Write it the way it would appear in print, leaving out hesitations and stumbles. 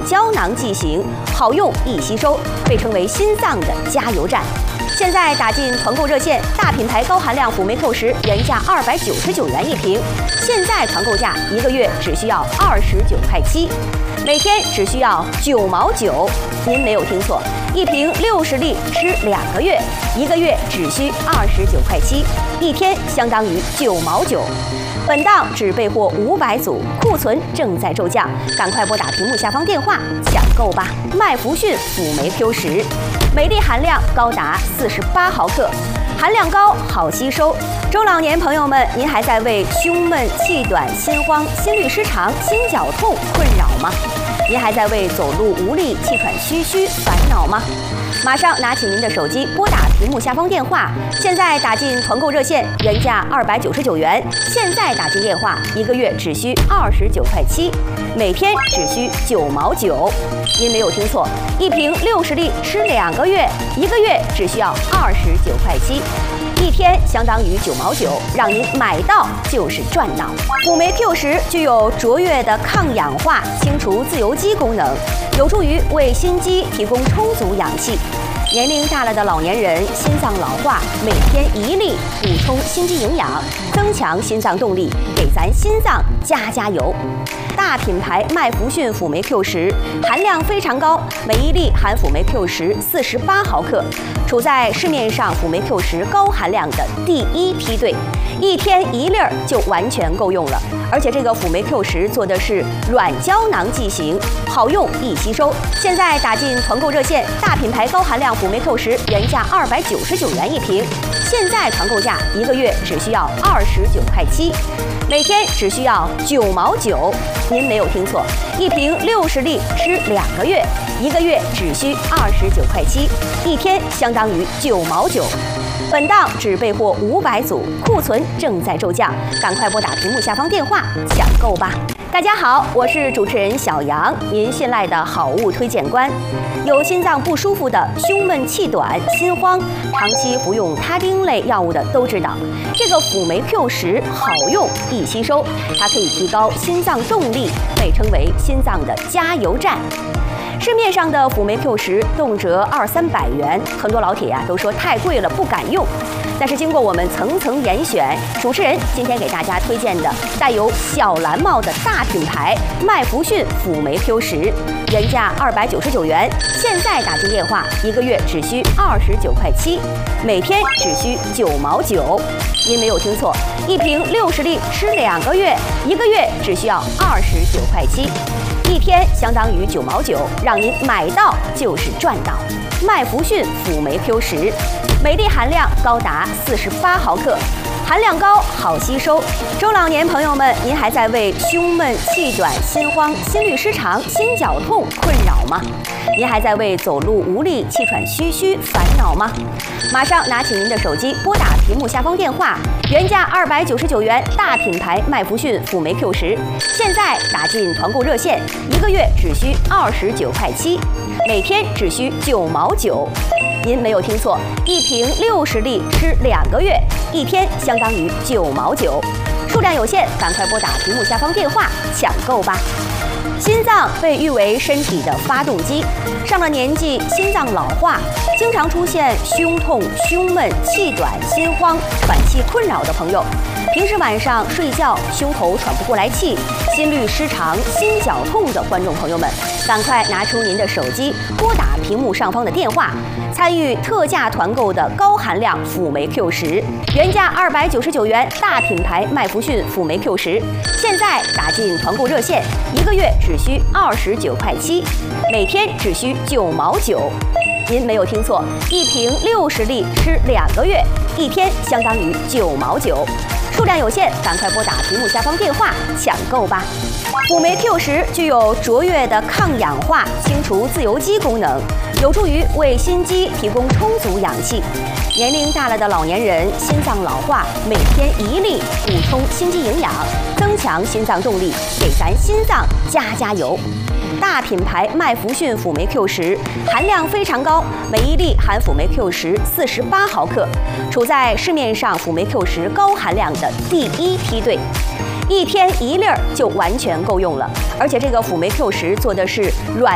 胶囊剂型，好用易吸收，被称为心脏的加油站。现在打进团购热线，大品牌高含量辅酶 Q10原价299元一瓶，现在团购价1个月只需要29.7块，每天只需要9毛9。您没有听错，一瓶60粒吃2个月，1个月只需29.7块，一天相当于9毛9。本档只备货500组，库存正在骤降，赶快拨打屏幕下方电话抢购吧！麦福逊辅酶 Q10，每粒含量高达48毫克，含量高，好吸收。中老年朋友们，您还在为胸闷、气短、心慌、心律失常、心绞痛困扰吗？您还在为走路无力、气喘吁吁烦恼吗？马上拿起您的手机，拨打屏幕下方电话。现在打进团购热线，原价299元，现在打进电话，1个月只需29.7块，每天只需9毛9。您没有听错，一瓶60粒吃2个月，1个月只需要29.7块，一天相当于9毛9，让您买到就是赚到。辅酶 Q10具有卓越的抗氧化、清除自由基功能，有助于为心肌提供充足氧气。年龄大了的老年人心脏老化，每天1粒补充心肌营养，增强心脏动力，给咱心脏加油。大品牌麦福逊辅酶 Q10含量非常高，每1粒含辅酶 Q10 48毫克，处在市面上辅酶 Q10高含量的第1梯队，一天1粒就完全够用了。而且这个辅酶 Q10做的是软胶囊剂型，好用易吸收。现在打进团购热线，大品牌高含量辅酶 Q10原价299元一瓶，现在团购价1个月只需要29.7块，每天只需要9毛9。您没有听错，一瓶60粒吃2个月，1个月只需29.7块，一天相当于9毛9。本档只备货500组，库存正在骤降，赶快拨打屏幕下方电话抢购吧！大家好，我是主持人小杨，您信赖的好物推荐官。有心脏不舒服的、胸闷气短、心慌，长期服用他汀类药物的都知道，这个辅酶 Q10好用易吸收，它可以提高心脏动力，被称为心脏的加油站。市面上的辅酶 Q10动辄200-300元，很多老铁都说太贵了，不敢用。但是经过我们层层严选，主持人今天给大家推荐的带有小蓝帽的大品牌麦福逊辅酶 Q10，原价299元，现在打进电话1个月只需29.7块，每天只需9毛9。您没有听错，一瓶60粒吃2个月，1个月只需要29.7块，一天相当于9毛9，让您买到就是赚到。麦福逊辅酶 Q10，每粒含量高达48毫克，含量高，好吸收。中老年朋友们，您还在为胸闷、气短、心慌、心律失常、心绞痛困扰吗？您还在为走路无力、气喘吁吁烦恼吗？马上拿起您的手机，拨打屏幕下方电话，原价299元，大品牌麦福逊辅酶 Q10，现在打进团购热线，1个月只需29.7块，每天只需9毛9。您没有听错，一瓶60粒吃2个月，一天相当于9毛9。数量有限，赶快拨打屏幕下方电话抢购吧！心脏被誉为身体的发动机，上了年纪，心脏老化，经常出现胸痛、胸闷、气短、心慌、喘气困扰的朋友，平时晚上睡觉胸口喘不过来气、心律失常、心绞痛的观众朋友们，赶快拿出您的手机，拨打屏幕上方的电话，参与特价团购的高含量辅酶 Q10，原价299元，大品牌麦福逊辅酶 Q10，现在打进团购热线，1个月只需29.7块，每天只需9毛9。您没有听错，一瓶60粒吃2个月，一天相当于9毛9。数量有限，赶快拨打屏幕下方电话抢购吧！辅酶 Q10具有卓越的抗氧化、清除自由基功能，有助于为心肌提供充足氧气。年龄大了的老年人心脏老化，每天1粒补充心肌营养，增强心脏动力，给咱心脏加油。大品牌麦福逊辅酶 Q10含量非常高，每1粒含辅酶 Q10 48毫克，处在市面上辅酶 Q10高含量的第1梯队，一天1粒就完全够用了。而且这个辅酶 Q10做的是软